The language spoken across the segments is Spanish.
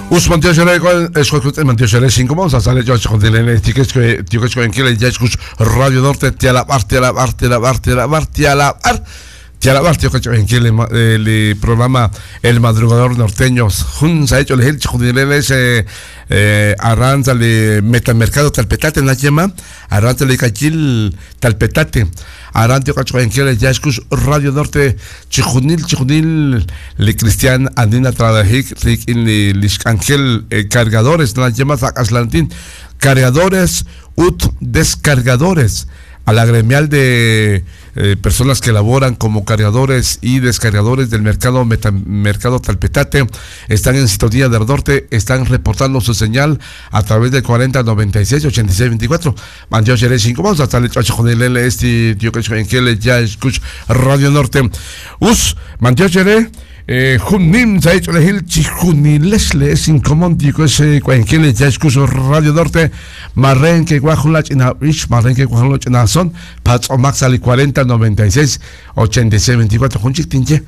Usman Tioshere escucha Mantioshere 5 vamos a salir yo con el tickets que en que ya escucho Radio Norte te a la parte en que el programa El Madrugador Norteño Jun ha hecho el ese arranza de Metamercado Talpetate en la llama arranza de Cachil Talpetate arranza en que ya escucho Radio Norte Chijunil le Cristian Andina Trabajic le Ángel cargadores de la llama Aslantín cargadores descargadores a la gremial de personas que laboran como cargadores y descargadores del mercado Talpetate están en sintonía del norte, están reportando su señal a través del 4096-8624. Mandio Xere 5, vamos a estar con el tío que ya escucha Radio Norte. Mandio Xere Junim se ha hecho elegir Chijunilesle es incomóntico ese cualquier ya escucho Radio Norte Marren que guajulach en Avish Marren que guajulach en Azón Patso Maxali 4096-8624 Junchik Tinche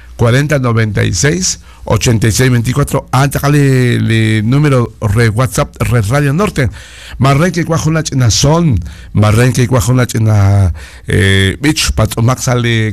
4096-8624 Antacale el número de WhatsApp Red Radio Norte Marren que guajulach en Azón Marren que guajulach en Beach Patso Maxali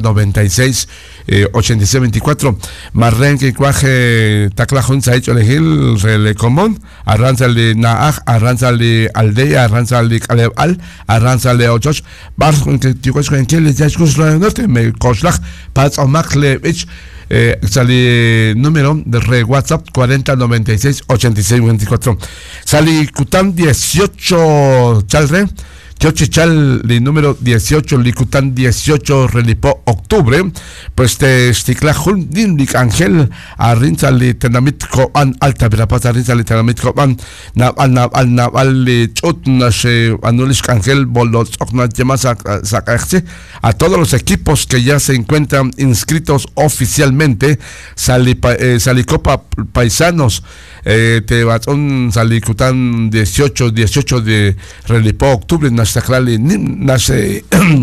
4096-8624 Marren que cuaje Taclajón se ha hecho elegir Rele Común Arranza de Naaj Arranza de Aldea Arranza de Calebal Arranza de Ochoch Barjon que tíos en que les ya escucho Radio Norte me coslaj Paz o Maxlevich sale número de WhatsApp 4096-8624 sale Cután 18 Chalre Chal, el número 18, Licután 18, Relipó, octubre, pues te esticla Jundic Ángel, Arrinza le Tenamit Coan, Alta Verapaz, Arrinza le Tenamit Coan, Naval le Chutnash, Anulish Ángel, Bolos, Oknat Yamasa, Sacaxe, a todos los equipos que ya se encuentran inscritos oficialmente, Salicopa Paisanos, te batón Salicután 18 de Relipó, octubre, Nastaklali nace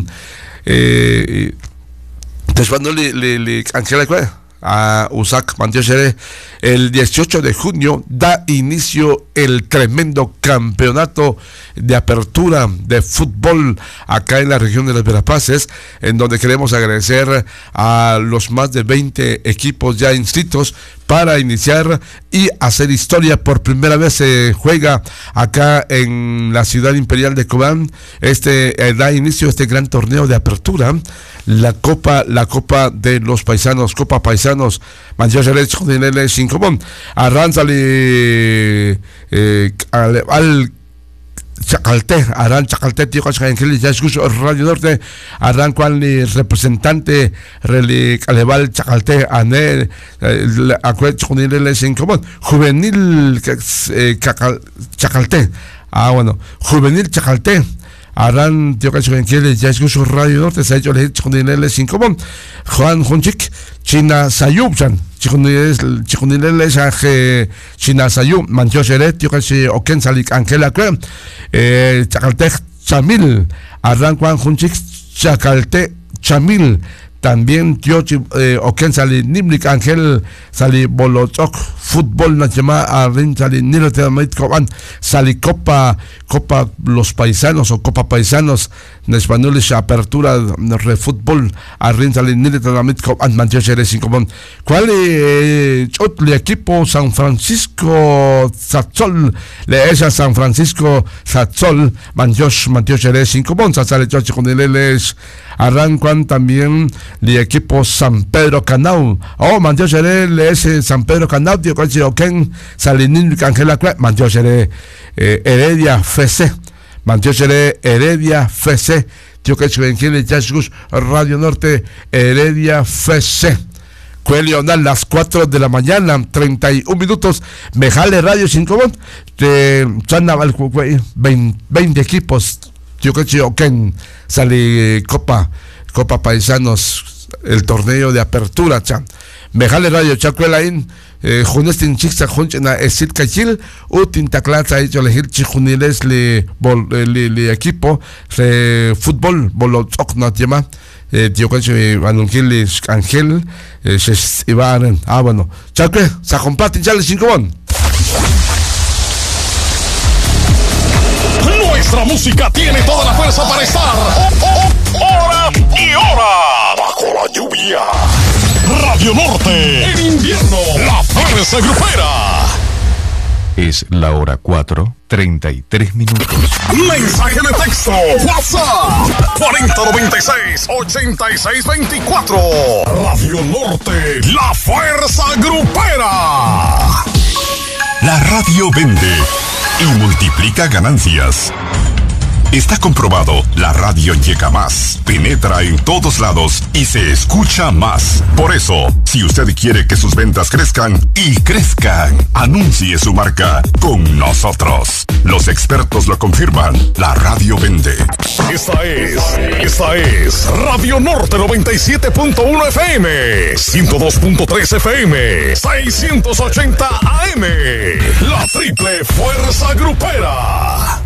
después le Ángel a Usac Mantioshere el 18 de junio da inicio el tremendo campeonato de apertura de fútbol acá en la región de las Verapaces, en donde queremos agradecer a los más de 20 equipos ya inscritos para iniciar y hacer historia. Por primera vez se juega acá en la ciudad imperial de Cobán. Da inicio este gran torneo de apertura, la Copa de los Paisanos, Copa Paisanos, Manchester United 5 arránzale al Chacalte, Arán Chacalte, tío Ángel, ya escucho Radio Norte, Arán cual representante Reli Caleval Chacalte, Anel, acuerdo con el 5 juvenil Chacalte, bueno, juvenil Chacalte. Arán, tío Ángel, ya escucho Radio Norte, se ha hecho el con el 5 Juan Junchik, China Sayub, Chicuniles China Sayub, Mantioshere, tío que Oken Salik Ángel, Chacalte Chamil, Arán Juan Junchik, Chacalte Chamil, también tío Oken Salik Nimlik Ángel, Sali Bolotok, Fútbol Nacional, Arrin Sali Niloteamit Coban, Sali Copa Los Paisanos o Copa Paisanos, en español es apertura de fútbol, Arrin Sali Niloteamit Coban, Mantioshere 5. ¿Cuál es el equipo San Francisco Satzol? Le es a San Francisco Satzol, Mantioshere 5. Sale Choche con el arrancan también el equipo San Pedro Canau. Mantioshere le es San Pedro Canau, tío que Oken Salinin Ángela Mantioshere Heredia FC, Mantioshere Heredia FC, tío que Ángel Yashgus Radio Norte Heredia FC. Cuelional las 4 de la mañana, 31 minutos, Mejale Radio 5 de Chanaval 20 equipos, tío que Oken sale Copa Paisanos, el torneo de apertura, Mejale Radio Chacuelain, Junestin Chixta Junchena Esit Cachil, Utin Taclata hecho elegir Chijuniles le equipo, fútbol, Bolotok no llama, tío que Ángel, Iván, bueno, Chacue, Sajompati, Chale 5. Nuestra música tiene toda la fuerza para estar hora y hora bajo la lluvia. Radio Norte en invierno, la fuerza grupera. Es la hora 4:33 minutos. Mensaje de texto, WhatsApp 4096-8624. Radio Norte, la fuerza grupera. La radio vende y multiplica ganancias. Está comprobado, la radio llega más, penetra en todos lados y se escucha más. Por eso, si usted quiere que sus ventas crezcan y crezcan, anuncie su marca con nosotros. Los expertos lo confirman, la radio vende. Esta es Radio Norte 97.1 FM, 102.3 FM, 680 AM. La triple fuerza grupera.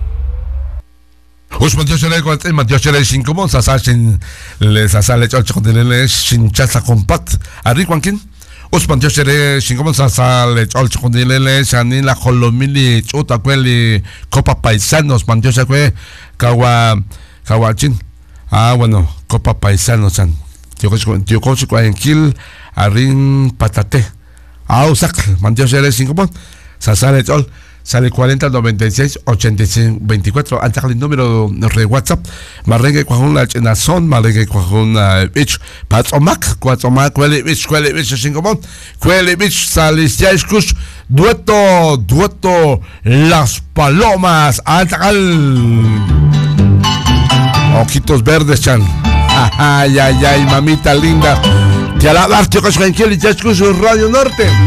Matioshele 5 mon sasashin le sasale chonchondelele shin chasa compact arriquankin Matioshele 5 mon sasale chonchondelele shanin la colomili chota kweli copa paisanos Matioshele kawachin bueno copa paisanos san tío coche en kil arrin patate usak Matioshele 5 mon sasale chol sale 40 96 85 24 antes el número de WhatsApp marregue con la chenazón marregue con bitch patsomak cuele bitch 5 mon cuele bitch sales ya escuch dueto las palomas antal ojitos verdes chan ay mamita linda te alabas tío que ya escucho Radio Norte.